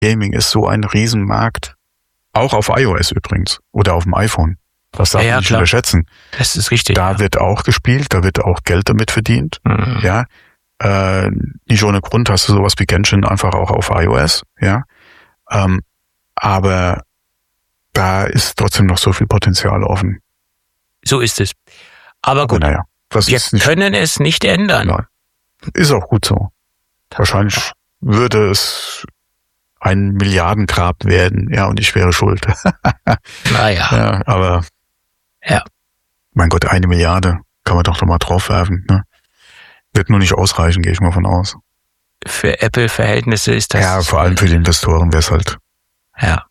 Gaming ist so ein Riesenmarkt. Auch auf iOS übrigens. Oder auf dem iPhone. Das darf man nicht unterschätzen. Das ist richtig. Da wird auch gespielt, da wird auch Geld damit verdient. Mhm. Ja. Nicht ohne Grund hast du sowas wie Genshin einfach auch auf iOS. Ja. Aber da ist trotzdem noch so viel Potenzial offen. So ist es. Aber gut, naja, wir können es nicht ändern. Nein. Ist auch gut so. Wahrscheinlich würde es ein Milliardengrab werden, ja, und ich wäre schuld. Naja. Ja, aber ja. Mein Gott, 1 Milliarde kann man doch noch mal draufwerfen. Ne? Wird nur nicht ausreichen, gehe ich mal von aus. Für Apple-Verhältnisse ist das... Ja, vor allem für die Investoren wäre es halt... Ja,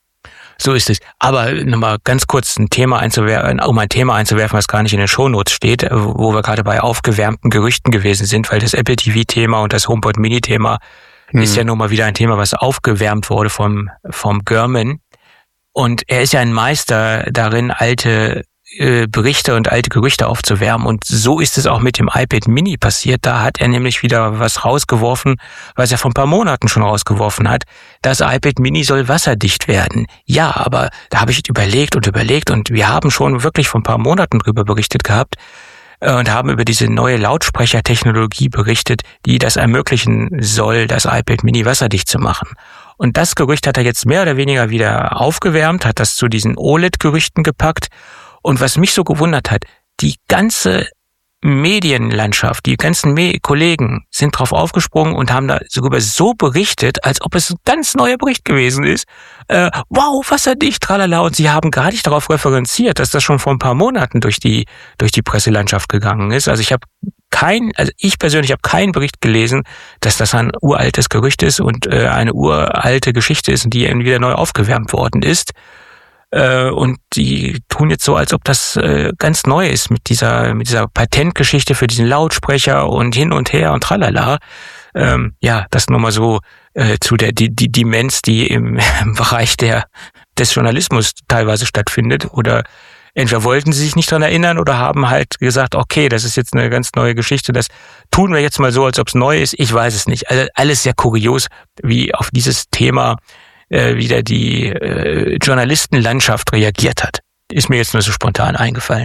so ist es. Aber nochmal ganz kurz um ein Thema einzuwerfen, was gar nicht in den Shownotes steht, wo wir gerade bei aufgewärmten Gerüchten gewesen sind, weil das Apple TV-Thema und das HomePod Mini-Thema ist ja nun mal wieder ein Thema, was aufgewärmt wurde vom Gurman. Und er ist ja ein Meister darin, alte Berichte und alte Gerüchte aufzuwärmen. Und so ist es auch mit dem iPad Mini passiert. Da hat er nämlich wieder was rausgeworfen, was er vor ein paar Monaten schon rausgeworfen hat. Das iPad Mini soll wasserdicht werden. Ja, aber da habe ich überlegt und wir haben schon wirklich vor ein paar Monaten drüber berichtet gehabt und haben über diese neue Lautsprechertechnologie berichtet, die das ermöglichen soll, das iPad Mini wasserdicht zu machen. Und das Gerücht hat er jetzt mehr oder weniger wieder aufgewärmt, hat das zu diesen OLED-Gerüchten gepackt. Und was mich so gewundert hat, die ganze Medienlandschaft, die ganzen Kollegen sind drauf aufgesprungen und haben darüber so berichtet, als ob es ein ganz neuer Bericht gewesen ist. Wow, wasserdicht, tralala. Und sie haben gar nicht darauf referenziert, dass das schon vor ein paar Monaten durch die Presselandschaft gegangen ist. Also ich persönlich habe keinen Bericht gelesen, dass das ein uraltes Gerücht ist und eine uralte Geschichte ist, die wieder neu aufgewärmt worden ist. Und die tun jetzt so, als ob das ganz neu ist mit dieser Patentgeschichte für diesen Lautsprecher und hin und her und tralala. Ja, das nur mal so zu der die Demenz, die im Bereich des Journalismus teilweise stattfindet. Oder entweder wollten sie sich nicht dran erinnern oder haben halt gesagt, okay, das ist jetzt eine ganz neue Geschichte, das tun wir jetzt mal so, als ob es neu ist. Ich weiß es nicht. Also alles sehr kurios, wie auf dieses Thema wieder die Journalistenlandschaft reagiert hat. Ist mir jetzt nur so spontan eingefallen.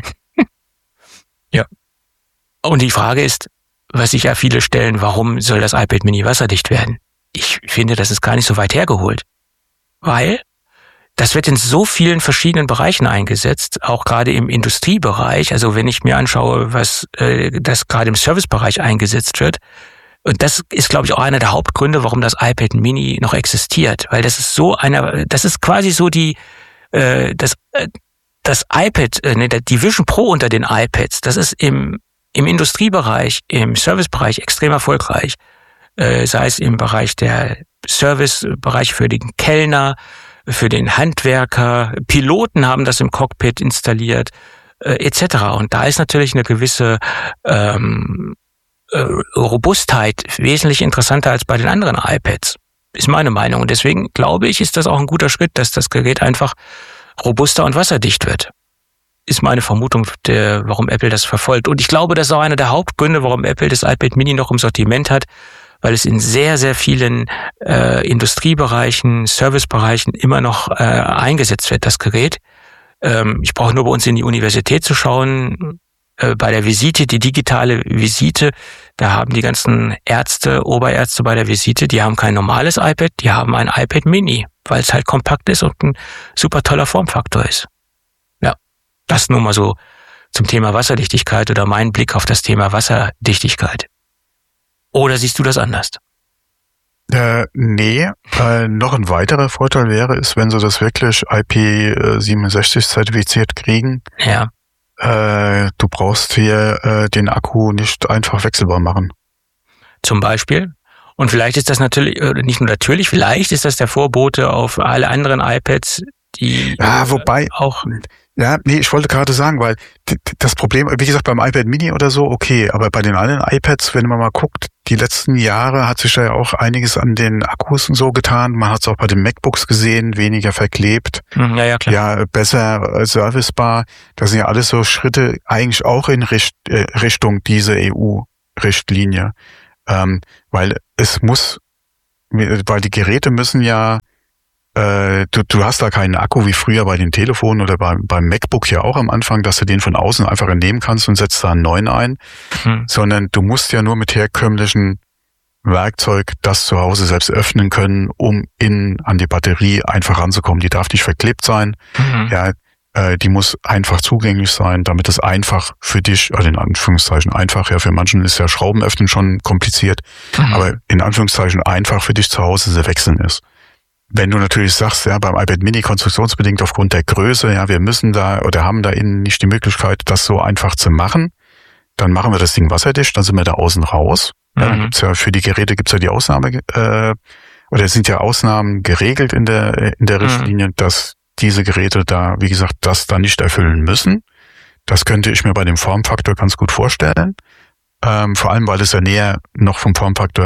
Ja. Und die Frage ist, was sich ja viele stellen, warum soll das iPad Mini wasserdicht werden? Ich finde, das ist gar nicht so weit hergeholt. Weil das wird in so vielen verschiedenen Bereichen eingesetzt, auch gerade im Industriebereich. Also wenn ich mir anschaue, was das gerade im Servicebereich eingesetzt wird, und das ist, glaube ich, auch einer der Hauptgründe, warum das iPad Mini noch existiert. Weil das ist quasi so das iPad, die Vision Pro unter den iPads, das ist im Industriebereich, im Servicebereich extrem erfolgreich. Sei es im Bereich der Servicebereich für den Kellner, für den Handwerker, Piloten haben das im Cockpit installiert, etc. Und da ist natürlich eine gewisse Robustheit wesentlich interessanter als bei den anderen iPads, ist meine Meinung. Und deswegen glaube ich, ist das auch ein guter Schritt, dass das Gerät einfach robuster und wasserdicht wird. Ist meine Vermutung, warum Apple das verfolgt. Und ich glaube, das ist auch einer der Hauptgründe, warum Apple das iPad Mini noch im Sortiment hat, weil es in sehr, sehr vielen Industriebereichen, Servicebereichen immer noch eingesetzt wird, das Gerät. Ich brauche nur bei uns in die Universität zu schauen. Bei der Visite, die digitale Visite, da haben die ganzen Ärzte, Oberärzte bei der Visite, die haben kein normales iPad, die haben ein iPad Mini, weil es halt kompakt ist und ein super toller Formfaktor ist. Ja, das nur mal so zum Thema Wasserdichtigkeit oder mein Blick auf das Thema Wasserdichtigkeit. Oder siehst du das anders? Nee, noch ein weiterer Vorteil wäre, ist, wenn sie das wirklich IP67 zertifiziert kriegen. Ja. Du brauchst hier den Akku nicht einfach wechselbar machen. Zum Beispiel. Und vielleicht ist das natürlich, nicht nur natürlich, vielleicht ist das der Vorbote auf alle anderen iPads, die wobei auch... Ja, nee, ich wollte gerade sagen, weil das Problem, wie gesagt, beim iPad Mini oder so, okay, aber bei den anderen iPads, wenn man mal guckt, die letzten Jahre hat sich da ja auch einiges an den Akkus und so getan. Man hat es auch bei den MacBooks gesehen, weniger verklebt. Ja, klar. Ja, besser servicebar. Das sind ja alles so Schritte eigentlich auch in Richtung diese EU-Richtlinie. Weil es muss weil die Geräte müssen ja, du hast da keinen Akku wie früher bei den Telefonen oder beim MacBook ja auch am Anfang, dass du den von außen einfach entnehmen kannst und setzt da einen neuen ein, sondern du musst ja nur mit herkömmlichen Werkzeug das zu Hause selbst öffnen können, um an die Batterie einfach ranzukommen. Die darf nicht verklebt sein, ja, die muss einfach zugänglich sein, damit es einfach für dich, also in Anführungszeichen einfach, ja, für manchen ist ja Schrauben öffnen schon kompliziert, aber in Anführungszeichen einfach für dich zu Hause zu wechseln ist. Wenn du natürlich sagst, ja, beim iPad Mini konstruktionsbedingt aufgrund der Größe, ja, wir müssen da oder haben da innen nicht die Möglichkeit, das so einfach zu machen, dann machen wir das Ding wasserdicht, dann sind wir da außen raus. Ja, dann gibt's ja für die Geräte gibt's ja die Ausnahme, oder es sind ja Ausnahmen geregelt in der Richtlinie, dass diese Geräte da, wie gesagt, das dann nicht erfüllen müssen. Das könnte ich mir bei dem Formfaktor ganz gut vorstellen. Vor allem, weil es ja näher noch vom Formfaktor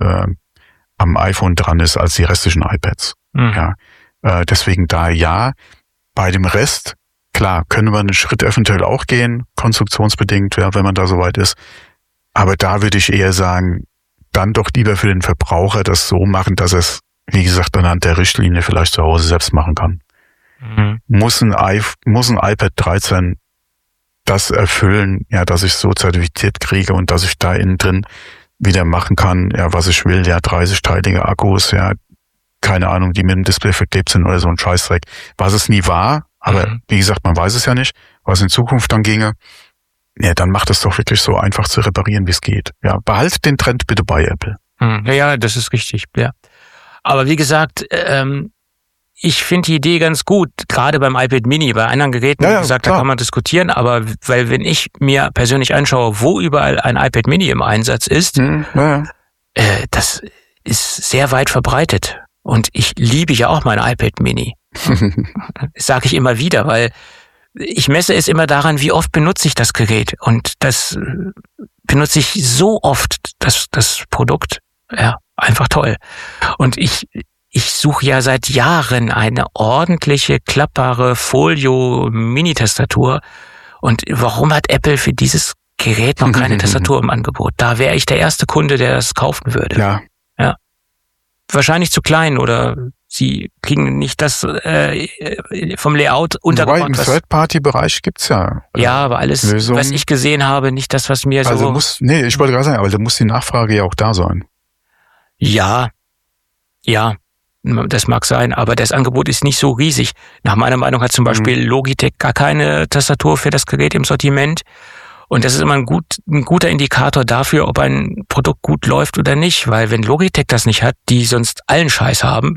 am iPhone dran ist als die restlichen iPads. Ja, deswegen da ja. Bei dem Rest, klar, können wir einen Schritt eventuell auch gehen, konstruktionsbedingt, ja, wenn man da soweit ist. Aber da würde ich eher sagen, dann doch lieber für den Verbraucher das so machen, dass es, wie gesagt, anhand der Richtlinie vielleicht zu Hause selbst machen kann. Muss ein iPad 13 das erfüllen, ja, dass ich so zertifiziert kriege und dass ich da innen drin wieder machen kann, ja, was ich will, ja, 30-teilige Akkus, ja, keine Ahnung, die mit dem Display verklebt sind oder so ein Scheißdreck. Was es nie war, aber wie gesagt, man weiß es ja nicht, was in Zukunft dann ginge. Ja, dann macht es doch wirklich so einfach zu reparieren, wie es geht. Ja, behalt den Trend bitte bei Apple. Ja, das ist richtig, ja. Aber wie gesagt, ich finde die Idee ganz gut, gerade beim iPad Mini, bei anderen Geräten, wie gesagt, klar, da kann man diskutieren, aber weil wenn ich mir persönlich anschaue, wo überall ein iPad Mini im Einsatz ist, das ist sehr weit verbreitet. Und ich liebe ja auch mein iPad Mini. Das sage ich immer wieder, weil ich messe es immer daran, wie oft benutze ich das Gerät. Und das benutze ich so oft, das Produkt. Ja, einfach toll. Und ich suche ja seit Jahren eine ordentliche, klappbare Folio-Mini-Tastatur. Und warum hat Apple für dieses Gerät noch keine Tastatur im Angebot? Da wäre ich der erste Kunde, der das kaufen würde. Ja. Wahrscheinlich zu klein oder sie kriegen nicht das vom Layout untergebracht. Im Third-Party-Bereich gibt's ja. Ja, aber alles, Lösungen, was ich gesehen habe, nicht das, was mir also so... ich wollte gerade sagen, aber da muss die Nachfrage ja auch da sein. Ja, das mag sein, aber das Angebot ist nicht so riesig. Nach meiner Meinung hat zum Beispiel Logitech gar keine Tastatur für das Gerät im Sortiment. Und das ist immer ein guter Indikator dafür, ob ein Produkt gut läuft oder nicht. Weil wenn Logitech das nicht hat, die sonst allen Scheiß haben,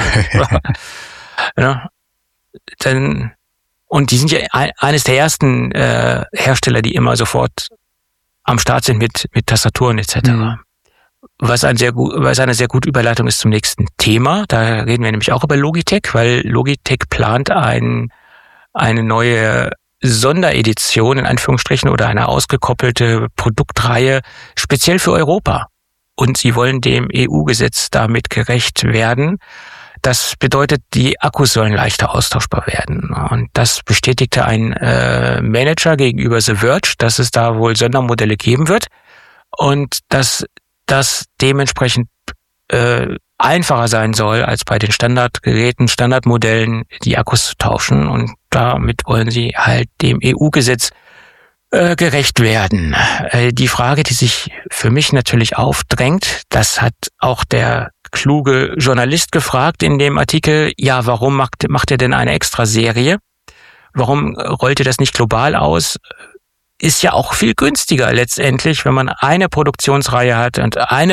ja, dann, und die sind ja eines der ersten Hersteller, die immer sofort am Start sind mit Tastaturen etc. Was eine sehr gute Überleitung ist zum nächsten Thema. Da reden wir nämlich auch über Logitech, weil Logitech plant eine neue Sonderedition in Anführungsstrichen oder eine ausgekoppelte Produktreihe speziell für Europa. Und sie wollen dem EU-Gesetz damit gerecht werden. Das bedeutet, die Akkus sollen leichter austauschbar werden. Und das bestätigte ein Manager gegenüber The Verge, dass es da wohl Sondermodelle geben wird und dass das dementsprechend einfacher sein soll, als bei den Standardgeräten, Standardmodellen die Akkus zu tauschen. Und damit wollen sie halt dem EU-Gesetz gerecht werden. Die Frage, die sich für mich natürlich aufdrängt, das hat auch der kluge Journalist gefragt in dem Artikel, ja, warum macht er denn eine Extra-Serie? Warum rollt ihr das nicht global aus? Ist ja auch viel günstiger letztendlich, wenn man eine Produktionsreihe hat und eine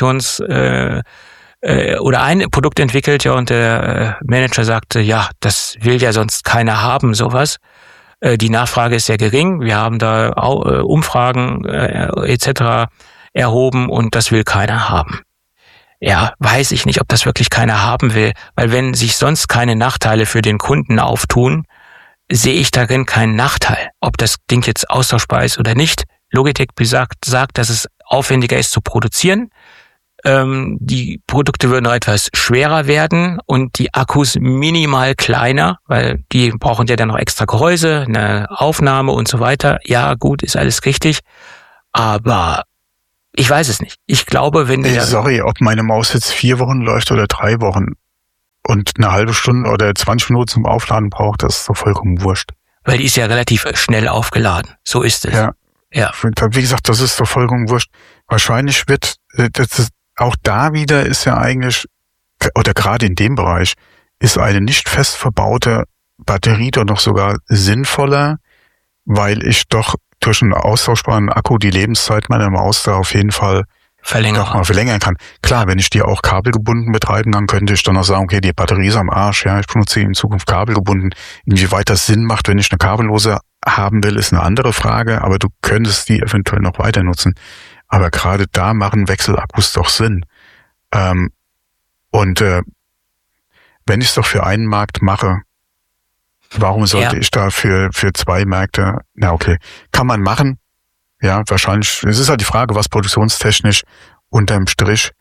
oder ein Produkt entwickelt, ja, und der Manager sagte, ja, das will ja sonst keiner haben, sowas. Die Nachfrage ist sehr gering. Wir haben da Umfragen etc. erhoben und das will keiner haben. Ja, weiß ich nicht, ob das wirklich keiner haben will, weil wenn sich sonst keine Nachteile für den Kunden auftun, sehe ich darin keinen Nachteil, ob das Ding jetzt austauschbar ist oder nicht. Logitech sagt, dass es aufwendiger ist zu produzieren. Die Produkte würden noch etwas schwerer werden und die Akkus minimal kleiner, weil die brauchen ja dann noch extra Gehäuse, eine Aufnahme und so weiter. Ja, gut, ist alles richtig. Aber Ich weiß es nicht. Ich glaube, wenn sorry, ob meine Maus jetzt 4 Wochen läuft oder 3 Wochen und eine halbe Stunde oder 20 Minuten zum Aufladen braucht, das ist doch vollkommen wurscht. Weil die ist ja relativ schnell aufgeladen. So ist es. Ja. Wie gesagt, das ist doch vollkommen wurscht. Wahrscheinlich wird, auch da wieder ist ja eigentlich, oder gerade in dem Bereich, ist eine nicht fest verbaute Batterie doch noch sogar sinnvoller, weil ich doch durch einen austauschbaren Akku die Lebenszeit meiner Maus da auf jeden Fall verlängern kann. Klar, wenn ich die auch kabelgebunden betreiben, dann könnte ich dann auch sagen, okay, die Batterie ist am Arsch, ja, ich benutze sie in Zukunft kabelgebunden. Inwieweit das Sinn macht, wenn ich eine kabellose haben will, ist eine andere Frage, aber du könntest die eventuell noch weiter nutzen. Aber gerade da machen Wechselakkus doch Sinn. Wenn ich es doch für einen Markt mache, warum sollte ich da für 2 Märkte, na okay, kann man machen, ja, wahrscheinlich, es ist halt die Frage, was produktionstechnisch unterm Strich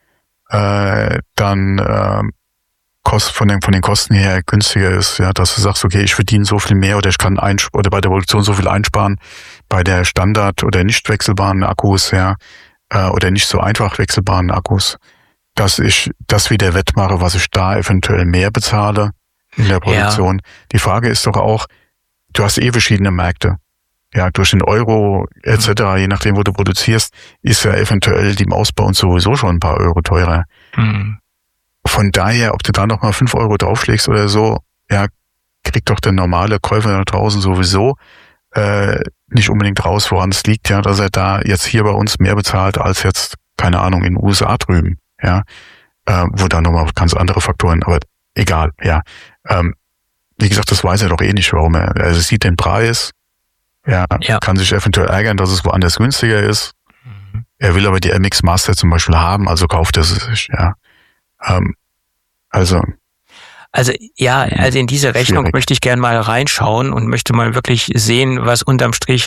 dann von den Kosten her günstiger ist, ja, dass du sagst, okay, ich verdiene so viel mehr oder ich kann oder bei der Produktion so viel einsparen, bei der Standard- oder nicht wechselbaren Akkus, ja, oder nicht so einfach wechselbaren Akkus, dass ich das wieder wettmache, was ich da eventuell mehr bezahle in der Produktion. Ja. Die Frage ist doch auch, du hast verschiedene Märkte. Ja, durch den Euro etc., je nachdem, wo du produzierst, ist ja eventuell die Maus bei uns sowieso schon ein paar Euro teurer. Mhm. Von daher, ob du da nochmal 5 Euro draufschlägst oder so, ja, kriegt doch der normale Käufer da draußen sowieso nicht unbedingt raus, woran es liegt, ja, dass er da jetzt hier bei uns mehr bezahlt als jetzt, keine Ahnung, in den USA drüben, ja, wo da nochmal ganz andere Faktoren, aber egal, ja. Wie gesagt, das weiß er doch eh nicht, warum er sieht den Preis, ja, kann sich eventuell ärgern, dass es woanders günstiger ist. Mhm. Er will aber die MX Master zum Beispiel haben, also kauft er sie sich, ja. Also in diese Rechnung schwierig. Möchte ich gerne mal reinschauen und möchte mal wirklich sehen, was unterm Strich,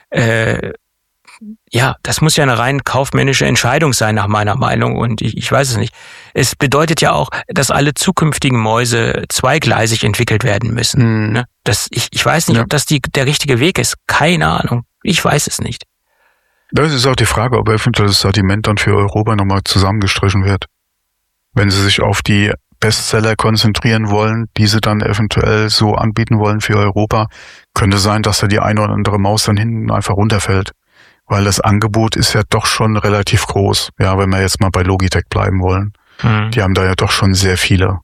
das muss ja eine rein kaufmännische Entscheidung sein, nach meiner Meinung, und ich weiß es nicht. Es bedeutet ja auch, dass alle zukünftigen Mäuse zweigleisig entwickelt werden müssen. Ne? Ich weiß nicht, ob das der richtige Weg ist. Keine Ahnung. Ich weiß es nicht. Das ist auch die Frage, ob eventuell das Sortiment dann für Europa nochmal zusammengestrichen wird. Wenn sie sich auf die Bestseller konzentrieren wollen, die sie dann eventuell so anbieten wollen für Europa, könnte sein, dass da die eine oder andere Maus dann hinten einfach runterfällt. Weil das Angebot ist ja doch schon relativ groß, ja, wenn wir jetzt mal bei Logitech bleiben wollen. Mhm. Die haben da ja doch schon sehr viele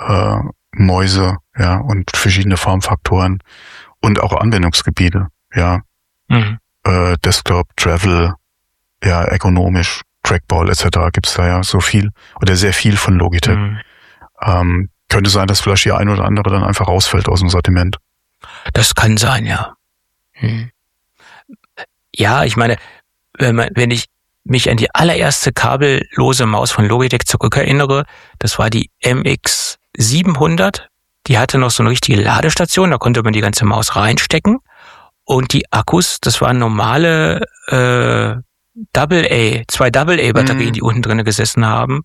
Mäuse, ja, und verschiedene Formfaktoren und auch Anwendungsgebiete, ja. Mhm. Desktop, Travel, ja, ergonomisch, Trackball etc. gibt's da ja so viel oder sehr viel von Logitech. Mhm. Könnte sein, dass vielleicht die ein oder andere dann einfach rausfällt aus dem Sortiment. Das kann sein, ja. Hm. Ja, ich meine, wenn ich mich an die allererste kabellose Maus von Logitech zurückerinnere, das war die MX 700. Die hatte noch so eine richtige Ladestation, da konnte man die ganze Maus reinstecken. Und die Akkus, das waren normale zwei AA-Batterien, die unten drin gesessen haben.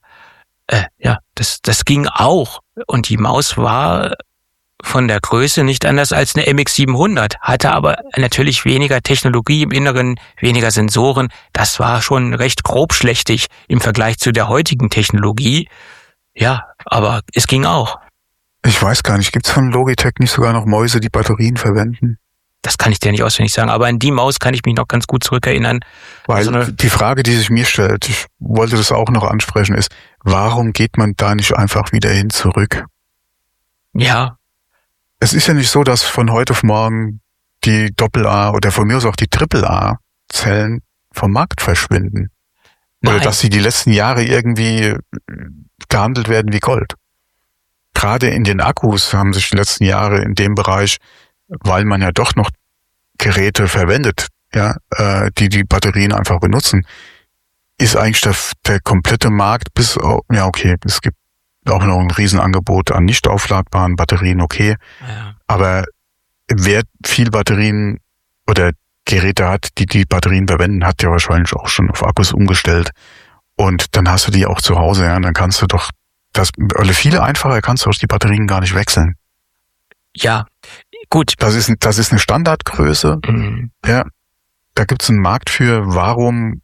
Das ging auch. Und die Maus war von der Größe nicht anders als eine MX 700, hatte aber natürlich weniger Technologie im Inneren, weniger Sensoren. Das war schon recht grobschlächtig im Vergleich zu der heutigen Technologie. Ja, aber es ging auch. Ich weiß gar nicht, gibt's von Logitech nicht sogar noch Mäuse, die Batterien verwenden? Das kann ich dir nicht auswendig sagen, aber an die Maus kann ich mich noch ganz gut zurückerinnern. Weil die Frage, die sich mir stellt, ich wollte das auch noch ansprechen, ist, warum geht man da nicht einfach wieder hin zurück? Ja. Es ist ja nicht so, dass von heute auf morgen die AA oder von mir aus auch die AAA-Zellen vom Markt verschwinden. Nein. Oder dass sie die letzten Jahre irgendwie gehandelt werden wie Gold. Gerade in den Akkus haben sich die letzten Jahre in dem Bereich, weil man ja doch noch Geräte verwendet, ja, die Batterien einfach benutzen, ist eigentlich der komplette Markt es gibt auch noch ein Riesenangebot an nicht aufladbaren Batterien, okay. Ja. Aber wer viel Batterien oder Geräte hat, die Batterien verwenden, hat ja wahrscheinlich auch schon auf Akkus umgestellt. Und dann hast du die auch zu Hause, ja, und dann kannst du doch viele einfacher kannst du auch die Batterien gar nicht wechseln. Ja, gut. Das ist eine Standardgröße. Mhm. Ja. Da gibt's einen Markt für, warum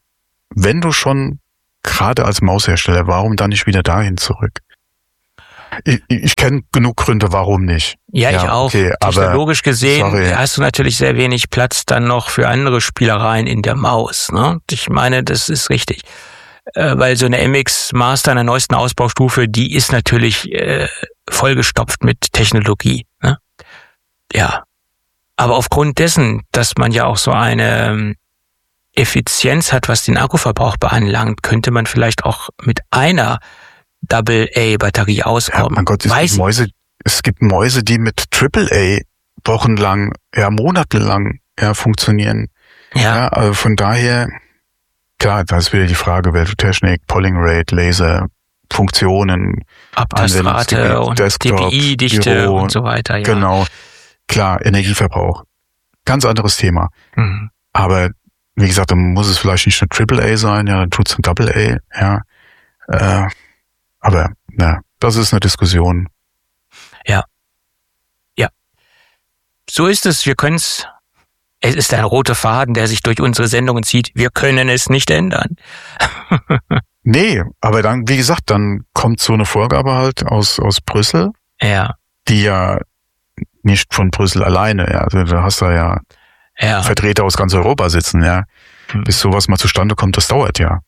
wenn du schon gerade als Maushersteller, warum dann nicht wieder dahin zurück? Ich kenne genug Gründe, warum nicht. Ja, ich auch. Okay, technologisch gesehen hast du natürlich sehr wenig Platz dann noch für andere Spielereien in der Maus. Ne? Ich meine, das ist richtig. Weil so eine MX Master in der neuesten Ausbaustufe, die ist natürlich vollgestopft mit Technologie. Ne? Ja. Aber aufgrund dessen, dass man ja auch so eine Effizienz hat, was den Akkuverbrauch beanlangt, könnte man vielleicht auch mit einer AA-Batterie auskommen. Ja, mein Gott, es gibt Mäuse, die mit AAA wochenlang, monatelang funktionieren. Ja. Also von daher, klar, da ist wieder die Frage, welche Technik, Polling Rate, Laser, Funktionen, Abtastrate und DPI-Dichte und so weiter. Ja. Genau, klar, Energieverbrauch. Ganz anderes Thema. Mhm. Aber wie gesagt, dann muss es vielleicht nicht eine AAA sein, dann tut's ein AA, aber das ist eine Diskussion. Ja. So ist es. Es ist ein roter Faden, der sich durch unsere Sendungen zieht. Wir können es nicht ändern. Nee, aber dann, wie gesagt, dann kommt so eine Vorgabe halt aus Brüssel. Ja. Die ja nicht von Brüssel alleine, also da hast du ja Vertreter aus ganz Europa sitzen, Bis sowas mal zustande kommt, das dauert ja.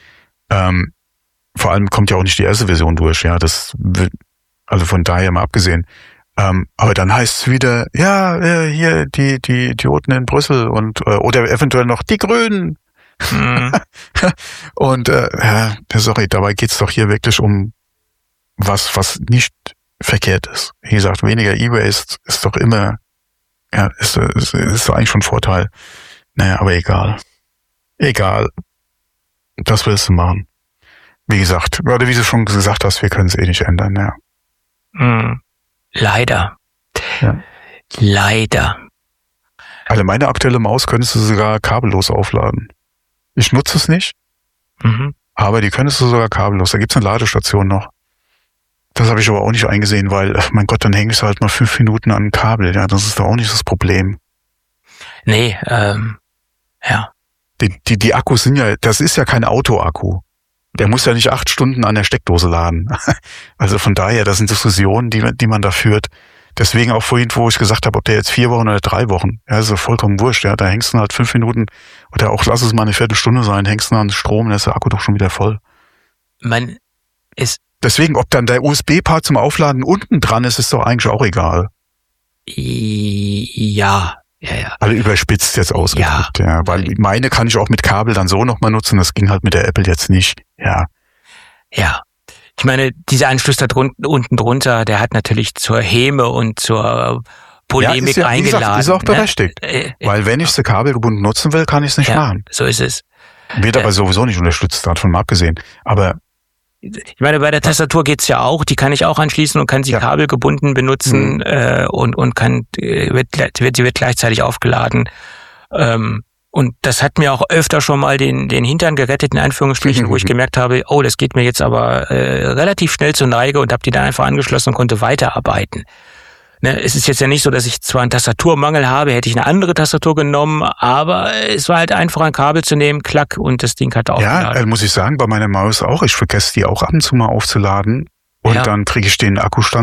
Vor allem kommt ja auch nicht die erste Version durch, das wird, also von daher mal abgesehen. Aber dann heißt es wieder, hier die Idioten in Brüssel und oder eventuell noch die Grünen. Und sorry, dabei geht's doch hier wirklich um was nicht verkehrt ist. Wie gesagt, weniger E-Waste ist doch immer, ist doch eigentlich schon ein Vorteil. Naja, aber egal. Das willst du machen. Wie gesagt, oder wie du schon gesagt hast, wir können es nicht ändern, Leider. Ja. Leider. Also meine aktuelle Maus könntest du sogar kabellos aufladen. Ich nutze es nicht, aber die könntest du sogar kabellos. Da gibt's eine Ladestation noch. Das habe ich aber auch nicht eingesehen, weil, mein Gott, dann hänge ich halt mal 5 Minuten an ein Kabel. Das ist doch auch nicht das Problem. Nee, Die Akkus sind das ist ja kein Autoakku. Der muss ja nicht 8 Stunden an der Steckdose laden. Also von daher, das sind Diskussionen, die man da führt. Deswegen auch vorhin, wo ich gesagt habe, ob der jetzt 4 Wochen oder 3 Wochen, ist ja vollkommen wurscht. Da hängst du halt 5 Minuten oder auch lass es mal eine Viertelstunde sein, hängst du an den Strom, dann ist der Akku doch schon wieder voll. Deswegen, ob dann der USB-Part zum Aufladen unten dran ist doch eigentlich auch egal. Ja. Also überspitzt jetzt ausgedrückt, weil meine kann ich auch mit Kabel dann so nochmal nutzen, das ging halt mit der Apple jetzt nicht, Ja. Ich meine, dieser Anschluss da unten drunter, der hat natürlich zur Häme und zur Polemik eingeladen. Gesagt, ist auch berechtigt. Weil wenn ich sie kabelgebunden nutzen will, kann ich es nicht machen. So ist es. Wird aber sowieso nicht unterstützt, davon mal abgesehen. Aber ich meine, bei der Tastatur geht's ja auch, die kann ich auch anschließen und kann sie kabelgebunden benutzen und wird gleichzeitig aufgeladen. Und das hat mir auch öfter schon mal den Hintern gerettet, in Anführungsstrichen, wo ich gemerkt habe, das geht mir jetzt aber relativ schnell zur Neige und habe die dann einfach angeschlossen und konnte weiterarbeiten. Ne, es ist jetzt ja nicht so, dass ich zwar einen Tastaturmangel habe, hätte ich eine andere Tastatur genommen, aber es war halt einfach ein Kabel zu nehmen, klack, und das Ding hat aufgeladen. Ja, muss ich sagen, bei meiner Maus auch. Ich vergesse die auch ab und zu mal aufzuladen. Und dann kriege ich die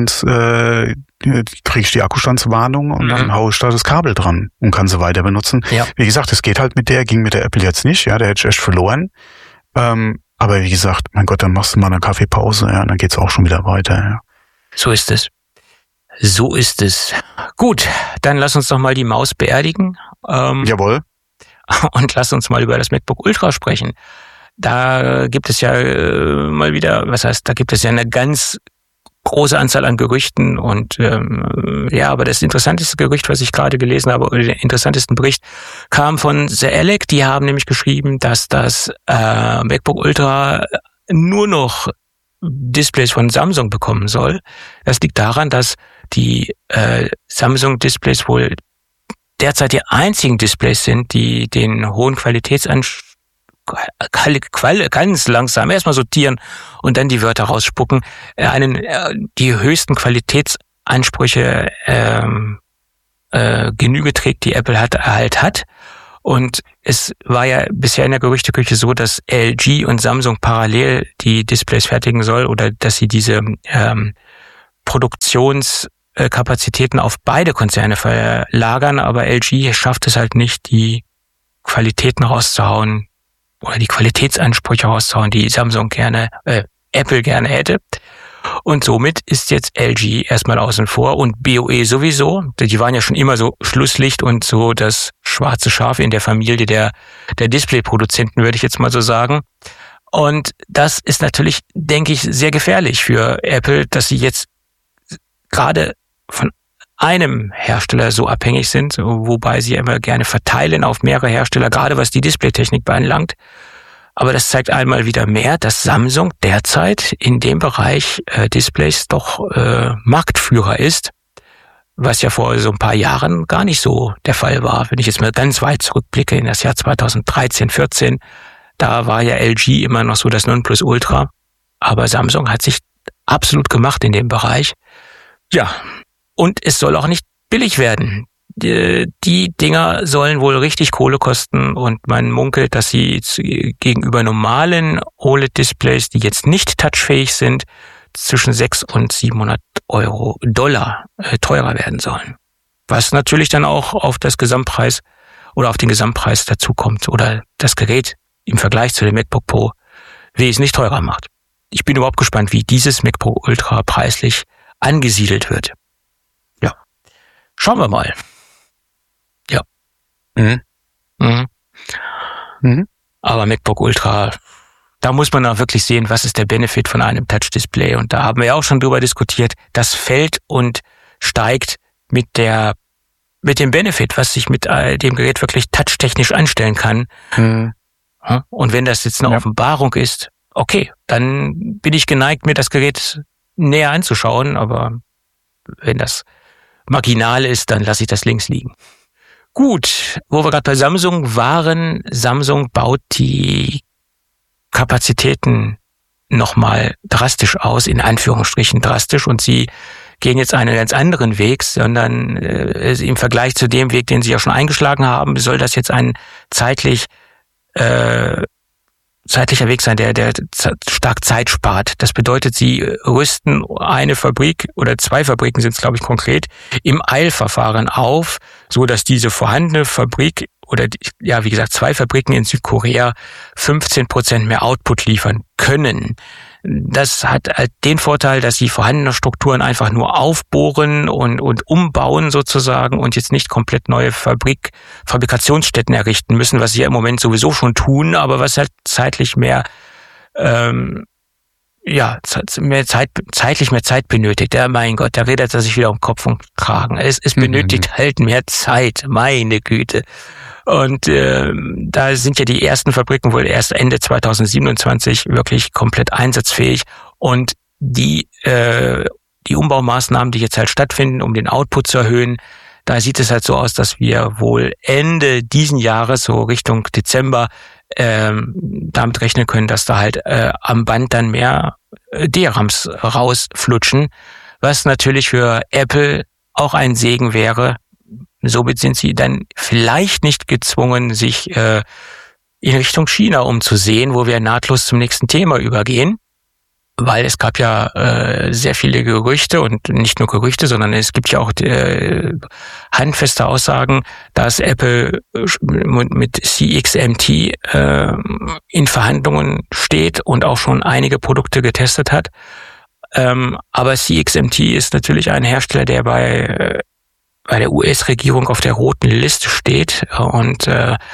Akkustandswarnung und dann haue ich da das Kabel dran und kann sie weiter benutzen. Ja. Wie gesagt, es geht halt ging mit der Apple jetzt nicht, da hätte ich echt verloren. Aber wie gesagt, mein Gott, dann machst du mal eine Kaffeepause, dann geht's auch schon wieder weiter. So ist es. Gut, dann lass uns doch mal die Maus beerdigen. Jawohl. Und lass uns mal über das MacBook Ultra sprechen. Da gibt es ja da gibt es ja eine ganz große Anzahl an Gerüchten und aber das interessanteste Gerücht, was ich gerade gelesen habe, oder den interessantesten Bericht, kam von The Alec. Die haben nämlich geschrieben, dass das MacBook Ultra nur noch Displays von Samsung bekommen soll. Das liegt daran, dass die Samsung-Displays wohl derzeit die einzigen Displays sind, die den hohen ganz langsam erstmal sortieren und dann die Wörter rausspucken, die höchsten Qualitätsansprüche Genüge trägt, die Apple hat. Und es war ja bisher in der Gerüchteküche so, dass LG und Samsung parallel die Displays fertigen soll oder dass sie diese Produktionskapazitäten auf beide Konzerne verlagern, aber LG schafft es halt nicht, die Qualitäten rauszuhauen oder die Qualitätsansprüche rauszuhauen, die Apple gerne hätte. Und somit ist jetzt LG erstmal außen vor und BOE sowieso. Die waren ja schon immer so Schlusslicht und so das schwarze Schaf in der Familie der Displayproduzenten, würde ich jetzt mal so sagen. Und das ist natürlich, denke ich, sehr gefährlich für Apple, dass sie jetzt gerade von einem Hersteller so abhängig sind, wobei sie immer gerne verteilen auf mehrere Hersteller, gerade was die Displaytechnik beanlangt. Aber das zeigt einmal wieder mehr, dass Samsung derzeit in dem Bereich Displays doch Marktführer ist, was ja vor so ein paar Jahren gar nicht so der Fall war. Wenn ich jetzt mal ganz weit zurückblicke in das Jahr 2013, 14, da war ja LG immer noch so das Nonplusultra. Aber Samsung hat sich absolut gemacht in dem Bereich. Ja, und es soll auch nicht billig werden. Die Dinger sollen wohl richtig Kohle kosten und man munkelt, dass sie gegenüber normalen OLED-Displays, die jetzt nicht touchfähig sind, zwischen 600 und 700 $, teurer werden sollen. Was natürlich dann auch auf das Gesamtpreis oder auf den Gesamtpreis dazukommt oder das Gerät im Vergleich zu dem MacBook Pro wesentlich teurer macht. Ich bin überhaupt gespannt, wie dieses MacBook Ultra preislich angesiedelt wird. Ja, schauen wir mal. Ja. Aber MacBook Ultra, da muss man auch wirklich sehen, was ist der Benefit von einem Touch-Display. Und da haben wir ja auch schon drüber diskutiert. Das fällt und steigt mit dem Benefit, was sich mit dem Gerät wirklich touchtechnisch anstellen kann. Und wenn das jetzt eine Offenbarung ist, okay, dann bin ich geneigt, mir das Gerät näher anzuschauen. Aber wenn das marginal ist, dann lasse ich das links liegen. Gut, wo wir gerade bei Samsung waren, Samsung baut die Kapazitäten nochmal drastisch aus, in Anführungsstrichen drastisch, und sie gehen jetzt einen ganz anderen Weg, sondern im Vergleich zu dem Weg, den sie ja schon eingeschlagen haben, soll das jetzt ein zeitlicher Weg sein, der stark Zeit spart. Das bedeutet, sie rüsten eine Fabrik oder 2 Fabriken sind es, glaube ich, konkret, im Eilverfahren auf, so dass diese vorhandene Fabrik oder, ja, wie gesagt, 2 Fabriken in Südkorea 15% mehr Output liefern können. Das hat halt den Vorteil, dass sie vorhandene Strukturen einfach nur aufbohren und umbauen sozusagen und jetzt nicht komplett neue Fabrikationsstätten errichten müssen, was sie ja im Moment sowieso schon tun, aber was halt zeitlich zeitlich mehr Zeit benötigt. Ja, mein Gott, da redet er sich wieder um Kopf und Kragen. Es benötigt halt mehr Zeit, meine Güte. Und da sind ja die ersten Fabriken wohl erst Ende 2027 wirklich komplett einsatzfähig. Und die Umbaumaßnahmen, die jetzt halt stattfinden, um den Output zu erhöhen, da sieht es halt so aus, dass wir wohl Ende diesen Jahres, so Richtung Dezember, damit rechnen können, dass da halt am Band dann mehr DRAMs rausflutschen, was natürlich für Apple auch ein Segen wäre. Somit sind sie dann vielleicht nicht gezwungen, sich in Richtung China umzusehen, wo wir nahtlos zum nächsten Thema übergehen. Weil es gab ja sehr viele Gerüchte und nicht nur Gerüchte, sondern es gibt ja auch handfeste Aussagen, dass Apple mit CXMT in Verhandlungen steht und auch schon einige Produkte getestet hat. Aber CXMT ist natürlich ein Hersteller, der bei der US-Regierung auf der roten Liste steht und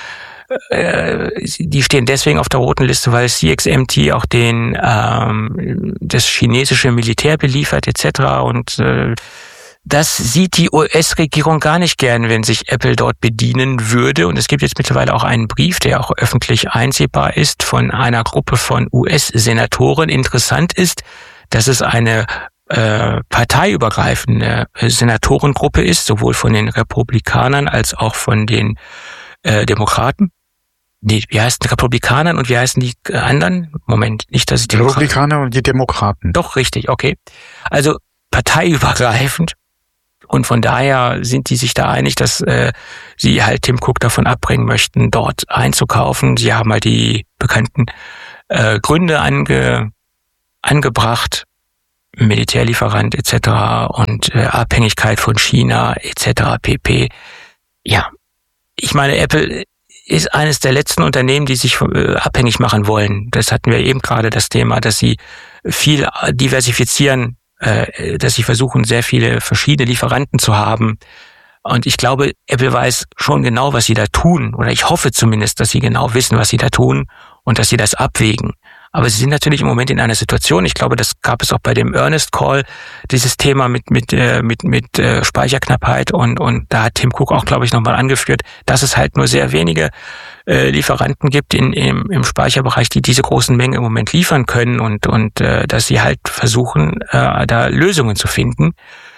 die stehen deswegen auf der roten Liste, weil CXMT auch das chinesische Militär beliefert etc. Und das sieht die US-Regierung gar nicht gern, wenn sich Apple dort bedienen würde. Und es gibt jetzt mittlerweile auch einen Brief, der auch öffentlich einsehbar ist, von einer Gruppe von US-Senatoren. Interessant ist, dass es eine parteiübergreifende Senatorengruppe ist, sowohl von den Republikanern als auch von den Demokraten. Nee, wie heißen die Republikanern und wie heißen die anderen? Moment, nicht, dass ich die Republikaner und die Demokraten. Doch, richtig, okay. Also parteiübergreifend. Und von daher sind die sich da einig, dass sie halt Tim Cook davon abbringen möchten, dort einzukaufen. Sie haben halt die bekannten Gründe angebracht, Militärlieferant etc. und Abhängigkeit von China etc. pp. Ja, ich meine, Apple ist eines der letzten Unternehmen, die sich abhängig machen wollen. Das hatten wir eben gerade, das Thema, dass sie viel diversifizieren, dass sie versuchen, sehr viele verschiedene Lieferanten zu haben. Und ich glaube, Apple weiß schon genau, was sie da tun. Oder ich hoffe zumindest, dass sie genau wissen, was sie da tun und dass sie das abwägen. Aber sie sind natürlich im Moment in einer Situation, ich glaube, das gab es auch bei dem Earnest Call, dieses Thema mit Speicherknappheit und da hat Tim Cook auch, glaube ich, nochmal angeführt, dass es halt nur sehr wenige Lieferanten gibt im Speicherbereich, die diese großen Mengen im Moment liefern können und dass sie halt versuchen, da Lösungen zu finden.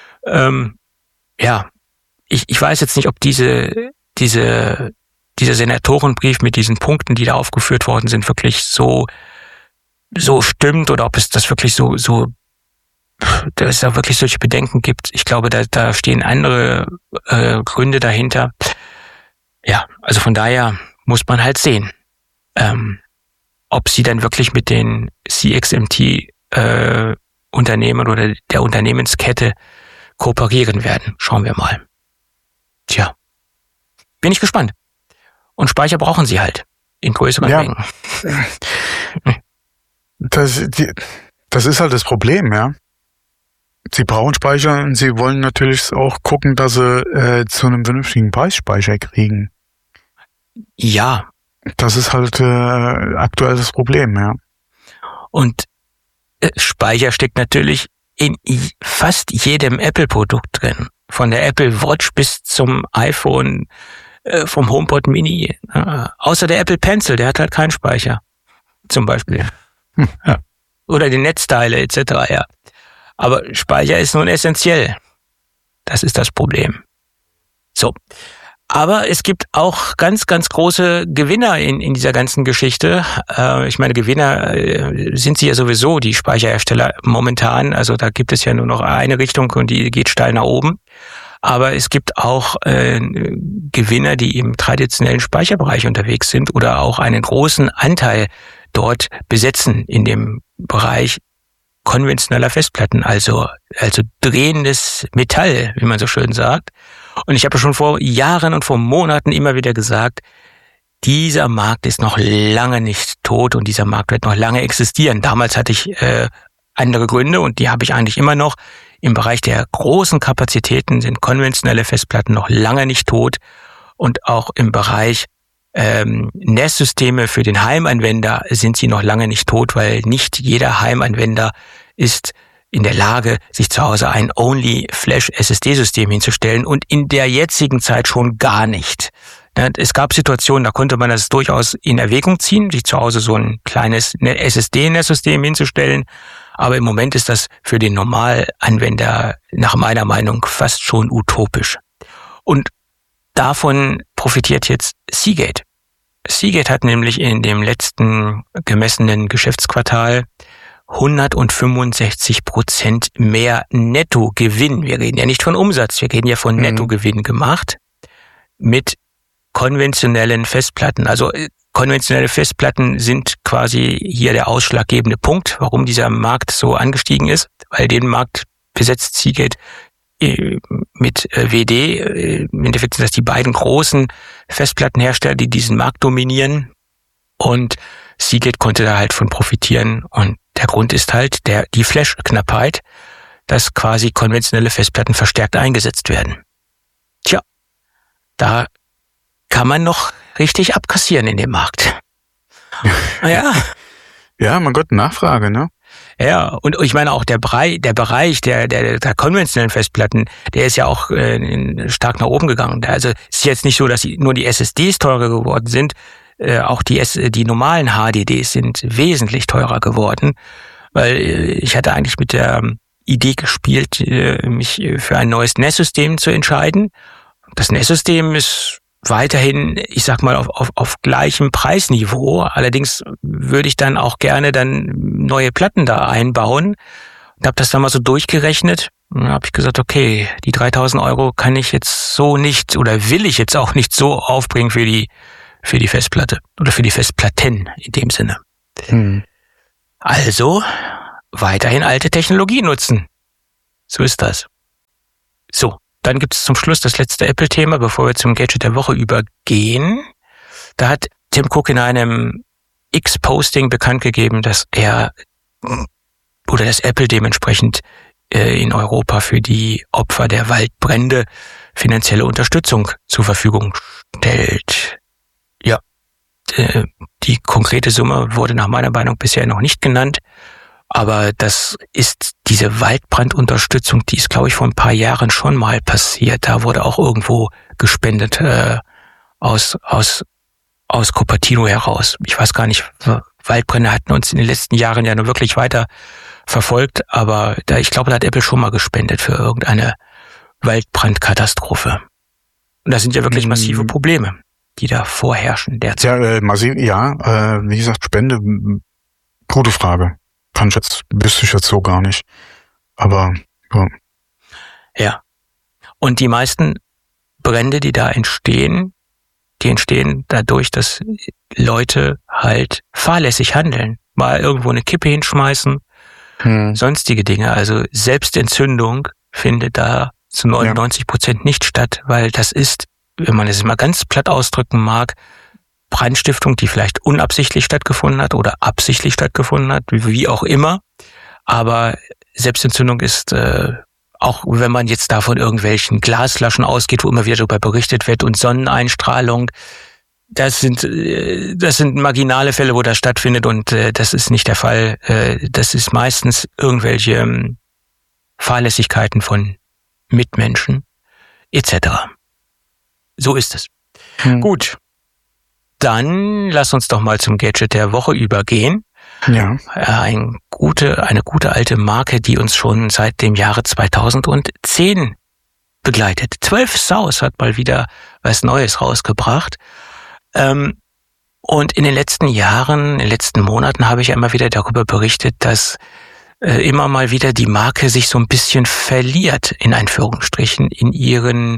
Ich weiß jetzt nicht, ob dieser Senatorenbrief mit diesen Punkten, die da aufgeführt worden sind, wirklich so stimmt oder ob es das wirklich dass es da wirklich solche Bedenken gibt. Ich glaube, da stehen andere Gründe dahinter. Ja, also von daher muss man halt sehen, ob sie dann wirklich mit den CXMT Unternehmen oder der Unternehmenskette kooperieren werden. Schauen wir mal. Tja, bin ich gespannt. Und Speicher brauchen sie halt in größeren Mengen. Das ist halt das Problem, ja. Sie brauchen Speicher und sie wollen natürlich auch gucken, dass sie zu einem vernünftigen Preis Speicher kriegen. Ja. Das ist halt aktuell das Problem, ja. Und Speicher steckt natürlich in fast jedem Apple-Produkt drin. Von der Apple Watch bis zum iPhone, vom HomePod Mini. Außer der Apple Pencil, der hat halt keinen Speicher. Zum Beispiel. Ja. Oder die Netzteile etc. Ja. Aber Speicher ist nun essentiell. Das ist das Problem. So. Aber es gibt auch ganz, ganz große Gewinner in dieser ganzen Geschichte. Ich meine, Gewinner sind sie ja sowieso, die Speicherhersteller momentan. Also da gibt es ja nur noch eine Richtung und die geht steil nach oben. Aber es gibt auch Gewinner, die im traditionellen Speicherbereich unterwegs sind oder auch einen großen Anteil dort besetzen in dem Bereich konventioneller Festplatten, also drehendes Metall, wie man so schön sagt. Und ich habe schon vor Jahren und vor Monaten immer wieder gesagt, dieser Markt ist noch lange nicht tot und dieser Markt wird noch lange existieren. Damals hatte ich andere Gründe und die habe ich eigentlich immer noch. Im Bereich der großen Kapazitäten sind konventionelle Festplatten noch lange nicht tot und auch im Bereich NAS-Systeme für den Heimanwender sind sie noch lange nicht tot, weil nicht jeder Heimanwender ist in der Lage, sich zu Hause ein Only-Flash-SSD-System hinzustellen und in der jetzigen Zeit schon gar nicht. Es gab Situationen, da konnte man das durchaus in Erwägung ziehen, sich zu Hause so ein kleines SSD-NAS-System hinzustellen, aber im Moment ist das für den Normalanwender nach meiner Meinung fast schon utopisch. Und davon profitiert jetzt Seagate. Seagate hat nämlich in dem letzten gemessenen Geschäftsquartal 165% mehr Nettogewinn. Wir reden ja nicht von Umsatz, wir reden ja von Nettogewinn gemacht mit konventionellen Festplatten. Also konventionelle Festplatten sind quasi hier der ausschlaggebende Punkt, warum dieser Markt so angestiegen ist, weil den Markt besetzt Seagate mit WD. Im Endeffekt sind das die beiden großen Festplattenhersteller, die diesen Markt dominieren. Und Seagate konnte da halt von profitieren. Und der Grund ist halt die Flash-Knappheit, dass quasi konventionelle Festplatten verstärkt eingesetzt werden. Tja, da kann man noch richtig abkassieren in dem Markt. Ja. Ja, mein Gott, Nachfrage, ne? Ja, und ich meine auch der Bereich der konventionellen Festplatten, der ist ja auch stark nach oben gegangen. Also es ist jetzt nicht so, dass nur die SSDs teurer geworden sind, auch die normalen HDDs sind wesentlich teurer geworden, weil ich hatte eigentlich mit der Idee gespielt, mich für ein neues NAS-System zu entscheiden. Das NAS-System ist weiterhin, ich sag mal, auf gleichem Preisniveau. Allerdings würde ich dann auch gerne neue Platten da einbauen. Und habe das dann mal so durchgerechnet. Dann habe ich gesagt, okay, die 3.000 Euro kann ich jetzt so nicht oder will ich jetzt auch nicht so aufbringen für die Festplatte oder für die Festplatten in dem Sinne. Also weiterhin alte Technologie nutzen. So ist das. So, dann gibt es zum Schluss das letzte Apple-Thema, bevor wir zum Gadget der Woche übergehen. Da hat Tim Cook in einem X-Posting bekannt gegeben, dass er oder dass Apple dementsprechend in Europa für die Opfer der Waldbrände finanzielle Unterstützung zur Verfügung stellt. Ja, die konkrete Summe wurde nach meiner Meinung bisher noch nicht genannt, aber das ist diese Waldbrandunterstützung, die ist, glaube ich, vor ein paar Jahren schon mal passiert. Da wurde auch irgendwo gespendet aus Cupertino heraus. Ich weiß gar nicht, Waldbrände hatten uns in den letzten Jahren ja nur wirklich weiter verfolgt, aber ich glaube, da hat Apple schon mal gespendet für irgendeine Waldbrandkatastrophe. Und das sind ja wirklich massive Probleme, die da vorherrschen derzeit. Ja, massiv, wie gesagt, Spende, gute Frage. Wüsste ich jetzt so gar nicht. Aber, ja. Ja. Und die meisten Brände, die da entstehen, die entstehen dadurch, dass Leute halt fahrlässig handeln. Mal irgendwo eine Kippe hinschmeißen, sonstige Dinge. Also Selbstentzündung findet da zu 99% nicht statt, weil das ist, wenn man es mal ganz platt ausdrücken mag, Brandstiftung, die vielleicht unabsichtlich stattgefunden hat oder absichtlich stattgefunden hat, wie auch immer. Aber Selbstentzündung ist, auch wenn man jetzt da von irgendwelchen Glasflaschen ausgeht, wo immer wieder darüber berichtet wird, und Sonneneinstrahlung, das sind marginale Fälle, wo das stattfindet, und das ist nicht der Fall. Das ist meistens irgendwelche Fahrlässigkeiten von Mitmenschen etc. So ist es. Gut. Dann lass uns doch mal zum Gadget der Woche übergehen. Ja. Eine gute alte Marke, die uns schon seit dem Jahre 2010 begleitet. 12 South hat mal wieder was Neues rausgebracht. Und in den letzten Jahren, in den letzten Monaten habe ich ja immer wieder darüber berichtet, dass immer mal wieder die Marke sich so ein bisschen verliert, in Anführungsstrichen, in ihren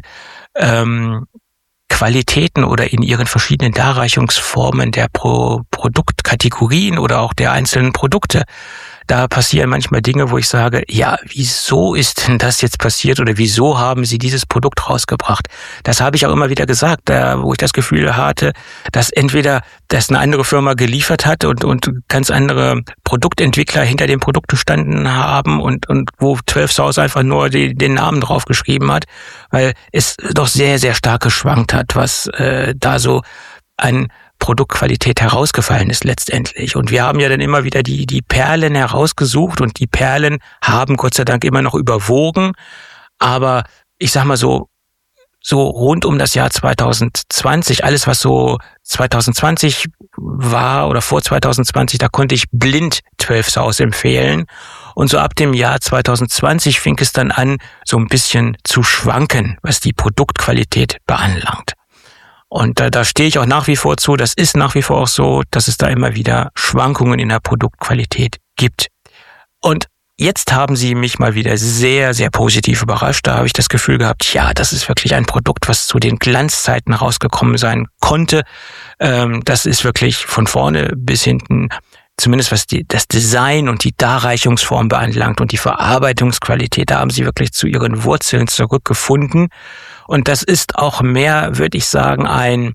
Qualitäten oder in ihren verschiedenen Darreichungsformen der Produktkategorien oder auch der einzelnen Produkte. Da passieren manchmal Dinge, wo ich sage, ja, wieso ist denn das jetzt passiert oder wieso haben sie dieses Produkt rausgebracht? Das habe ich auch immer wieder gesagt, wo ich das Gefühl hatte, dass entweder das eine andere Firma geliefert hat und ganz andere Produktentwickler hinter dem Produkt gestanden haben und wo 12 South einfach nur den Namen drauf geschrieben hat, weil es doch sehr, sehr stark geschwankt hat, was da so an Produktqualität herausgefallen ist letztendlich. Und wir haben ja dann immer wieder die Perlen herausgesucht, und die Perlen haben Gott sei Dank immer noch überwogen. Aber ich sag mal so rund um das Jahr 2020, alles was so 2020 war oder vor 2020, da konnte ich blind 12 South empfehlen. Und so ab dem Jahr 2020 fing es dann an, so ein bisschen zu schwanken, was die Produktqualität beanlangt. Und da stehe ich auch nach wie vor zu, das ist nach wie vor auch so, dass es da immer wieder Schwankungen in der Produktqualität gibt. Und jetzt haben sie mich mal wieder sehr, sehr positiv überrascht. Da habe ich das Gefühl gehabt, ja, das ist wirklich ein Produkt, was zu den Glanzzeiten rausgekommen sein konnte. Das ist wirklich von vorne bis hinten, zumindest was das Design und die Darreichungsform beanlangt und die Verarbeitungsqualität, da haben sie wirklich zu ihren Wurzeln zurückgefunden. Und das ist auch mehr, würde ich sagen, ein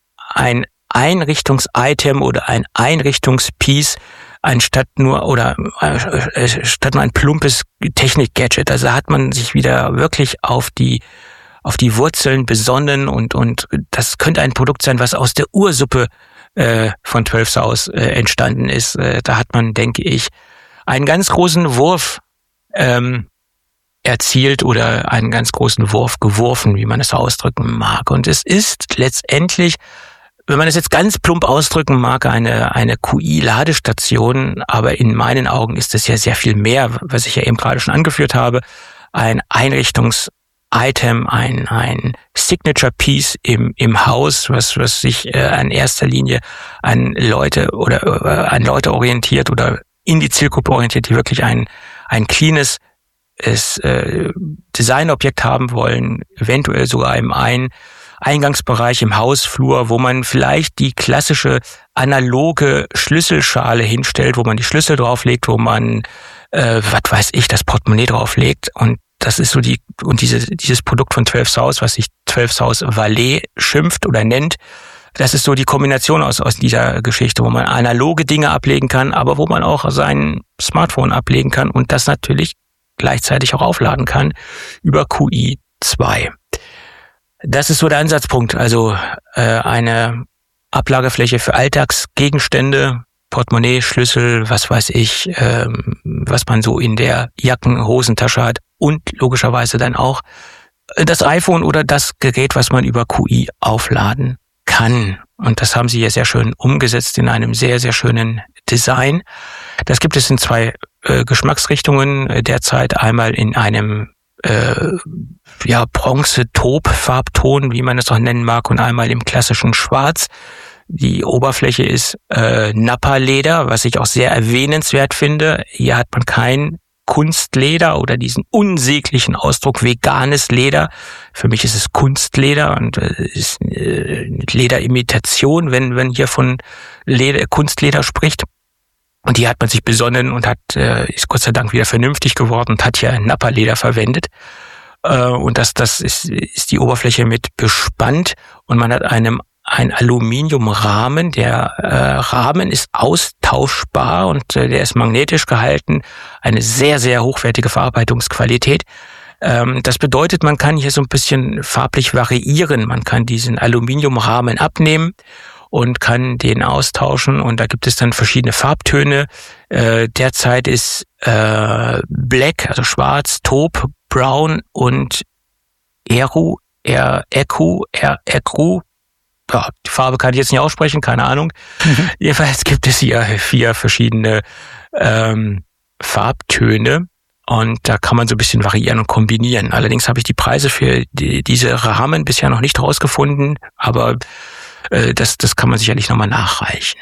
Einrichtungsitem oder ein Einrichtungspiece, statt nur ein plumpes Technik-Gadget. Also hat man sich wieder wirklich auf die Wurzeln besonnen, und das könnte ein Produkt sein, was aus der Ursuppe von 12 South entstanden ist. Da hat man, denke ich, einen ganz großen Wurf erzielt oder einen ganz großen Wurf geworfen, wie man es ausdrücken mag. Und es ist letztendlich, wenn man es jetzt ganz plump ausdrücken mag, eine QI-Ladestation, aber in meinen Augen ist es ja sehr viel mehr, was ich ja eben gerade schon angeführt habe, ein Einrichtungsitem, ein Signature-Piece im Haus, was sich in erster Linie an Leute orientiert oder in die Zielgruppe orientiert, die wirklich ein cleanes Designobjekt haben wollen, eventuell sogar im Eingangsbereich im Hausflur, wo man vielleicht die klassische analoge Schlüsselschale hinstellt, wo man die Schlüssel drauflegt, wo man, das Portemonnaie drauflegt. Und das ist so dieses Produkt von 12 South, was sich 12 South Valet schimpft oder nennt. Das ist so die Kombination aus dieser Geschichte, wo man analoge Dinge ablegen kann, aber wo man auch sein Smartphone ablegen kann und das natürlich gleichzeitig auch aufladen kann über QI 2. Das ist so der Ansatzpunkt, also eine Ablagefläche für Alltagsgegenstände, Portemonnaie, Schlüssel, was weiß ich, was man so in der Hosentasche hat und logischerweise dann auch das iPhone oder das Gerät, was man über QI aufladen kann. Und das haben sie hier sehr schön umgesetzt in einem sehr, sehr schönen Design. Das gibt es in 2 Geschmacksrichtungen derzeit. Einmal in einem Bronze-Taupe-Farbton, wie man es auch nennen mag, und einmal im klassischen Schwarz. Die Oberfläche ist Nappa-Leder, was ich auch sehr erwähnenswert finde. Hier hat man kein Kunstleder oder diesen unsäglichen Ausdruck veganes Leder. Für mich ist es Kunstleder und ist Lederimitation, wenn hier von Kunstleder spricht. Und hier hat man sich besonnen und ist Gott sei Dank wieder vernünftig geworden und hat hier Nappa-Leder verwendet. Und das ist die Oberfläche mit bespannt und man hat ein Aluminiumrahmen. Der Rahmen ist austauschbar und der ist magnetisch gehalten. Eine sehr, sehr hochwertige Verarbeitungsqualität. Das bedeutet, man kann hier so ein bisschen farblich variieren. Man kann diesen Aluminiumrahmen abnehmen und kann den austauschen und da gibt es dann verschiedene Farbtöne. Derzeit ist Black, also schwarz, Taupe, Brown und Eru. Ja, die Farbe kann ich jetzt nicht aussprechen, keine Ahnung. Jedenfalls gibt es hier 4 verschiedene Farbtöne und da kann man so ein bisschen variieren und kombinieren. Allerdings habe ich die Preise für diese Rahmen bisher noch nicht rausgefunden, aber das kann man sicherlich nochmal nachreichen.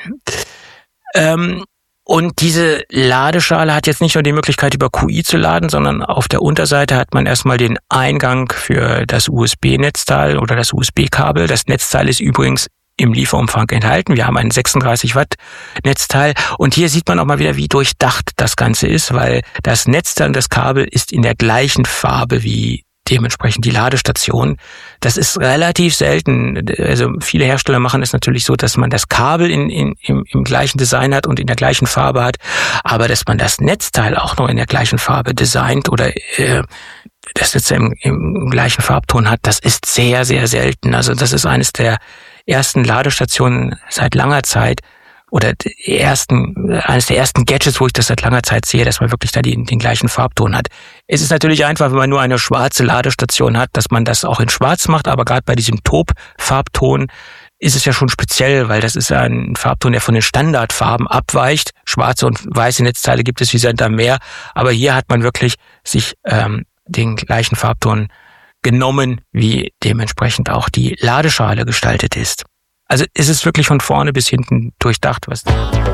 Und diese Ladeschale hat jetzt nicht nur die Möglichkeit, über QI zu laden, sondern auf der Unterseite hat man erstmal den Eingang für das USB-Netzteil oder das USB-Kabel. Das Netzteil ist übrigens im Lieferumfang enthalten. Wir haben ein 36 Watt Netzteil und hier sieht man auch mal wieder, wie durchdacht das Ganze ist, weil das Netzteil und das Kabel ist in der gleichen Farbe wie dementsprechend die Ladestation. Das ist relativ selten. Also viele Hersteller machen es natürlich so, dass man das Kabel im gleichen Design hat und in der gleichen Farbe hat, aber dass man das Netzteil auch noch in der gleichen Farbe designt oder das Netzteil im gleichen Farbton hat, das ist sehr, sehr selten. Also das ist eines der ersten Ladestationen seit langer Zeit oder eines der ersten Gadgets, wo ich das seit langer Zeit sehe, dass man wirklich da den gleichen Farbton hat. Es ist natürlich einfach, wenn man nur eine schwarze Ladestation hat, dass man das auch in schwarz macht, aber gerade bei diesem Taupe-Farbton ist es ja schon speziell, weil das ist ein Farbton, der von den Standardfarben abweicht. Schwarze und weiße Netzteile gibt es wie Sand am Meer, aber hier hat man wirklich sich den gleichen Farbton genommen, wie dementsprechend auch die Ladeschale gestaltet ist. Also es ist wirklich von vorne bis hinten durchdacht, was